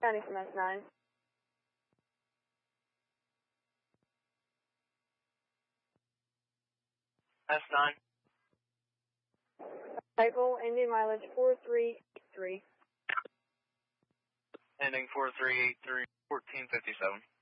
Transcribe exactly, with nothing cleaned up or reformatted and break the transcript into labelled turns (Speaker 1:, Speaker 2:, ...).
Speaker 1: County from S nine.
Speaker 2: S nine.
Speaker 1: Cycle, ending mileage four three eight three.
Speaker 2: Ending four three eight three, fourteen fifty-seven.